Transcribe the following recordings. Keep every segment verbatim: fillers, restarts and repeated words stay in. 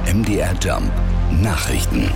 M D R Jump Nachrichten.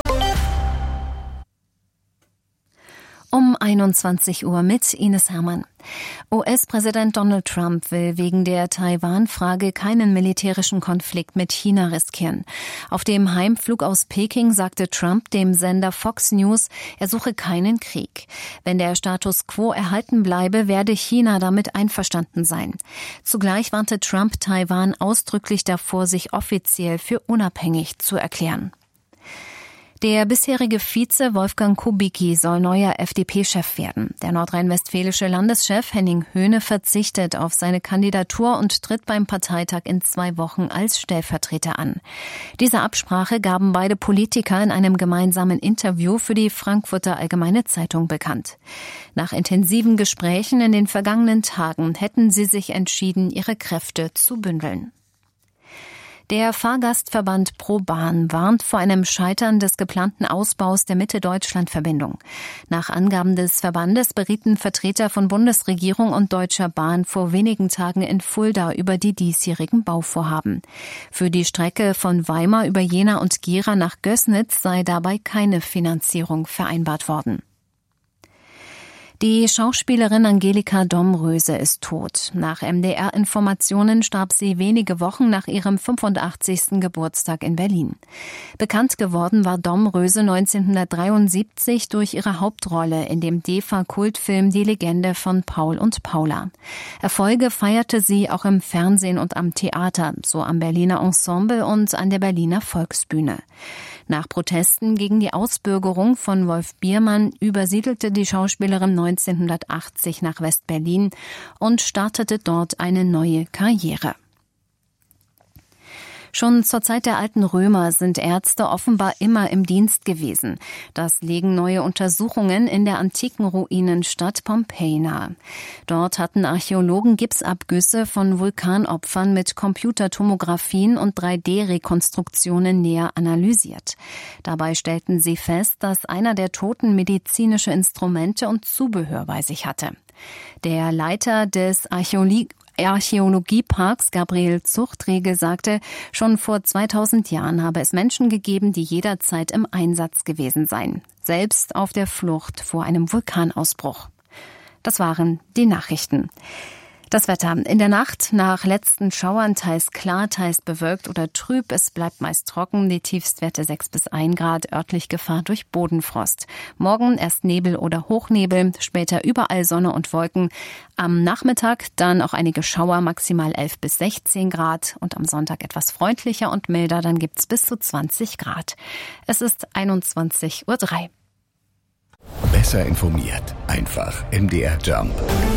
Um einundzwanzig Uhr mit Ines Hermann. U S-Präsident Donald Trump will wegen der Taiwan-Frage keinen militärischen Konflikt mit China riskieren. Auf dem Heimflug aus Peking sagte Trump dem Sender Fox News, er suche keinen Krieg. Wenn der Status quo erhalten bleibe, werde China damit einverstanden sein. Zugleich warnte Trump Taiwan ausdrücklich davor, sich offiziell für unabhängig zu erklären. Der bisherige Vize Wolfgang Kubicki soll neuer F D P-Chef werden. Der nordrhein-westfälische Landeschef Henning Höhne verzichtet auf seine Kandidatur und tritt beim Parteitag in zwei Wochen als Stellvertreter an. Diese Absprache gaben beide Politiker in einem gemeinsamen Interview für die Frankfurter Allgemeine Zeitung bekannt. Nach intensiven Gesprächen in den vergangenen Tagen hätten sie sich entschieden, ihre Kräfte zu bündeln. Der Fahrgastverband ProBahn warnt vor einem Scheitern des geplanten Ausbaus der Mitte-Deutschland-Verbindung. Nach Angaben des Verbandes berieten Vertreter von Bundesregierung und Deutscher Bahn vor wenigen Tagen in Fulda über die diesjährigen Bauvorhaben. Für die Strecke von Weimar über Jena und Gera nach Gößnitz sei dabei keine Finanzierung vereinbart worden. Die Schauspielerin Angelika Domröse ist tot. Nach M D R-Informationen starb sie wenige Wochen nach ihrem fünfundachtzigsten Geburtstag in Berlin. Bekannt geworden war Domröse neunzehnhundertdreiundsiebzig durch ihre Hauptrolle in dem D E F A-Kultfilm Die Legende von Paul und Paula. Erfolge feierte sie auch im Fernsehen und am Theater, so am Berliner Ensemble und an der Berliner Volksbühne. Nach Protesten gegen die Ausbürgerung von Wolf Biermann übersiedelte die Schauspielerin neunzehnhundertachtzig nach West-Berlin und startete dort eine neue Karriere. Schon zur Zeit der alten Römer sind Ärzte offenbar immer im Dienst gewesen. Das legen neue Untersuchungen in der antiken Ruinenstadt Pompeji nahe. Dort hatten Archäologen Gipsabgüsse von Vulkanopfern mit Computertomographien und drei D Rekonstruktionen näher analysiert. Dabei stellten sie fest, dass einer der Toten medizinische Instrumente und Zubehör bei sich hatte. Der Leiter des Archäologie Archäologieparks Gabriel Zuchtrege sagte, schon vor zweitausend Jahren habe es Menschen gegeben, die jederzeit im Einsatz gewesen seien, selbst auf der Flucht vor einem Vulkanausbruch. Das waren die Nachrichten. Das Wetter. In der Nacht nach letzten Schauern teils klar, teils bewölkt oder trüb. Es bleibt meist trocken. Die Tiefstwerte sechs bis ein Grad. Örtlich Gefahr durch Bodenfrost. Morgen erst Nebel oder Hochnebel. Später überall Sonne und Wolken. Am Nachmittag dann auch einige Schauer. Maximal elf bis sechzehn Grad. Und am Sonntag etwas freundlicher und milder. Dann gibt's bis zu zwanzig Grad. Es ist einundzwanzig Uhr drei. Besser informiert. Einfach M D R Jump.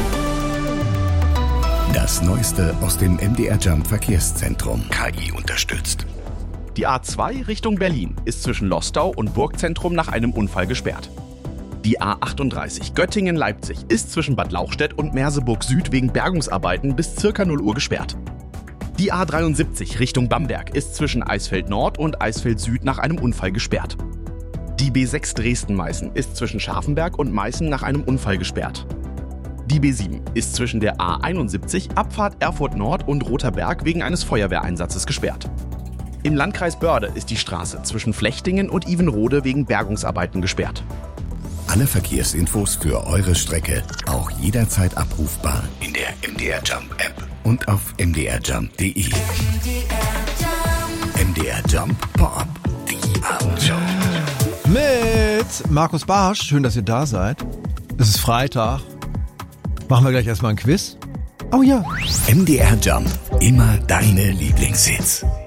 Das Neueste aus dem M D R Jump Verkehrszentrum. K I unterstützt. Die A zwei Richtung Berlin ist zwischen Lostau und Burgzentrum nach einem Unfall gesperrt. Die A achtunddreißig Göttingen-Leipzig ist zwischen Bad Lauchstädt und Merseburg Süd wegen Bergungsarbeiten bis circa null Uhr gesperrt. Die A dreiundsiebzig Richtung Bamberg ist zwischen Eisfeld Nord und Eisfeld Süd nach einem Unfall gesperrt. Die B sechs Dresden-Meißen ist zwischen Scharfenberg und Meißen nach einem Unfall gesperrt. Die B sieben ist zwischen der A einundsiebzig Abfahrt Erfurt Nord und Roter Berg wegen eines Feuerwehreinsatzes gesperrt. Im Landkreis Börde ist die Straße zwischen Flechtingen und Ivenrode wegen Bergungsarbeiten gesperrt. Alle Verkehrsinfos für eure Strecke auch jederzeit abrufbar in der M D R Jump App und auf m d r jump punkt d e. M D R Jump Pop, die Abendshow. Mit Markus Barsch, schön, dass ihr da seid. Es ist Freitag. Machen wir gleich erstmal ein Quiz? Oh ja. M D R Jump, immer deine Lieblingshits.